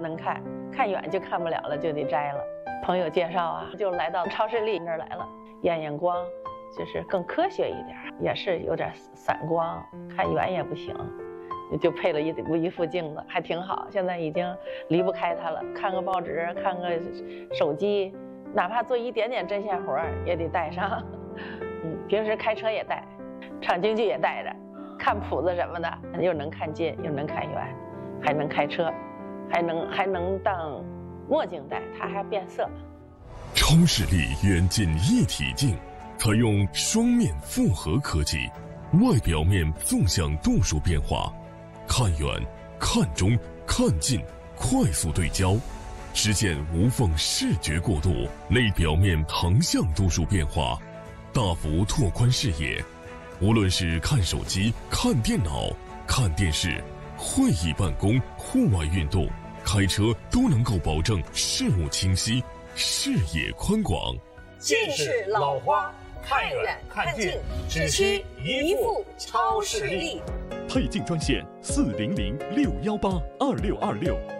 能看，看远就看不了了，就得摘了。朋友介绍啊，就来到超视力那儿来了，验验光，就是更科学一点，也是有点散光，看远也不行，就配了一副镜子，还挺好。现在已经离不开它了，看个报纸，看个手机，哪怕做一点点针线活也得带上。平时开车也带，唱京剧也带着，看谱子什么的，又能看近又能看远，还能开车，还能当墨镜戴，它还变色。 超视力远近一体镜，采用双面复合科技，外表面纵向度数变化，看远、看中、看近，快速对焦，实现无缝视觉过渡；内表面横向度数变化，大幅拓宽视野。无论是看手机、看电脑、看电视、会议办公、户外运动、开车，都能够保证视物清晰，视野宽广。 近视老花，看远看近，只需一副超视力。 配镜专线：400-618-2626。